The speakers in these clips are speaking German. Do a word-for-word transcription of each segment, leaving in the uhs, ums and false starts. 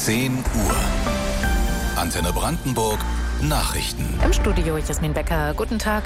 zehn Uhr. Antenne Brandenburg Nachrichten. Im Studio Jasmin Becker. Guten Tag.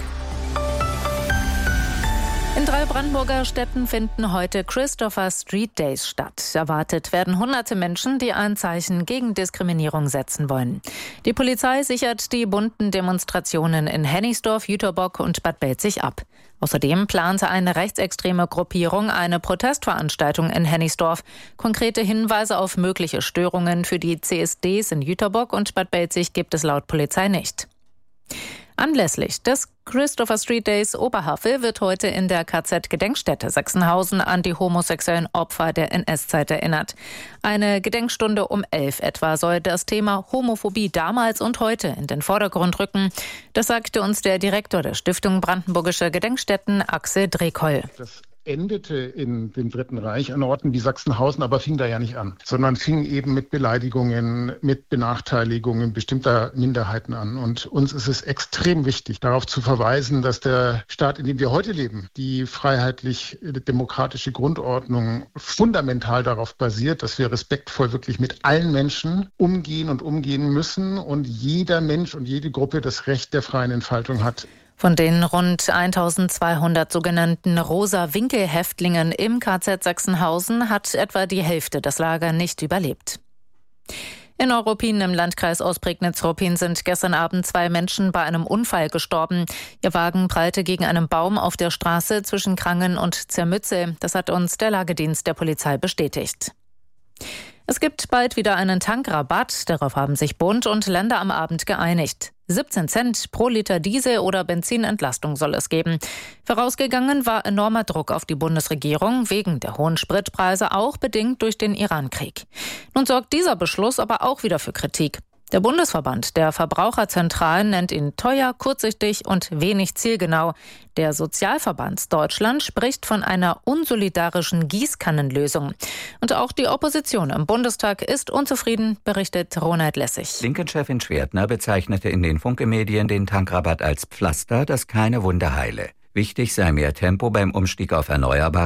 In drei Brandenburger Städten finden heute Christopher Street Days statt. Erwartet werden hunderte Menschen, die ein Zeichen gegen Diskriminierung setzen wollen. Die Polizei sichert die bunten Demonstrationen in Hennigsdorf, Jüterbock und Bad Belzig ab. Außerdem plante eine rechtsextreme Gruppierung eine Protestveranstaltung in Hennigsdorf. Konkrete Hinweise auf mögliche Störungen für die C S Ds in Jüterbock und Bad Belzig gibt es laut Polizei nicht. Anlässlich des Christopher Street Days Oberhavel wird heute in der K Z-Gedenkstätte Sachsenhausen an die homosexuellen Opfer der N S-Zeit erinnert. Eine Gedenkstunde um elf etwa soll das Thema Homophobie damals und heute in den Vordergrund rücken. Das sagte uns der Direktor der Stiftung Brandenburgische Gedenkstätten, Axel Drekoll. Das endete in dem Dritten Reich an Orten wie Sachsenhausen, aber fing da ja nicht an, sondern fing eben mit Beleidigungen, mit Benachteiligungen bestimmter Minderheiten an. Und uns ist es extrem wichtig, darauf zu verweisen, dass der Staat, in dem wir heute leben, die freiheitlich-demokratische Grundordnung fundamental darauf basiert, dass wir respektvoll wirklich mit allen Menschen umgehen und umgehen müssen und jeder Mensch und jede Gruppe das Recht der freien Entfaltung hat. Von den rund eintausendzweihundert sogenannten Rosa-Winkel-Häftlingen im K Z Sachsenhausen hat etwa die Hälfte das Lager nicht überlebt. In Neuruppin im Landkreis Ostprignitz-Ruppin sind gestern Abend zwei Menschen bei einem Unfall gestorben. Ihr Wagen prallte gegen einen Baum auf der Straße zwischen Krangen und Zermütze. Das hat uns der Lagedienst der Polizei bestätigt. Es gibt bald wieder einen Tankrabatt. Darauf haben sich Bund und Länder am Abend geeinigt. siebzehn Cent pro Liter Diesel- oder Benzinentlastung soll es geben. Vorausgegangen war enormer Druck auf die Bundesregierung wegen der hohen Spritpreise, auch bedingt durch den Iran-Krieg. Nun sorgt dieser Beschluss aber auch wieder für Kritik. Der Bundesverband der Verbraucherzentralen nennt ihn teuer, kurzsichtig und wenig zielgenau. Der Sozialverband Deutschland spricht von einer unsolidarischen Gießkannenlösung. Und auch die Opposition im Bundestag ist unzufrieden, berichtet Ronald Lessig. Linken-Chefin Schwertner bezeichnete in den Funke-Medien den Tankrabatt als Pflaster, das keine Wunde heile. Wichtig sei mehr Tempo beim Umstieg auf erneuerbare